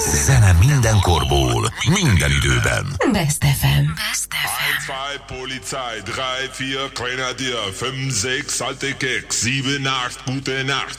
Zene minden korból, minden időben. Best FM. 1, 2, Polizei, 3, 4, Grenadier, 5, 6, alte Keks, 7, 8, gute Nacht.